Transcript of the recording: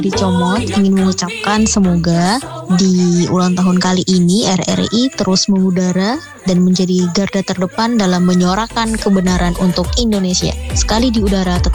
Dicomot ingin mengucapkan semoga di ulang tahun kali ini RRI terus mengudara dan menjadi garda terdepan dalam menyuarakan kebenaran untuk Indonesia. Sekali di udara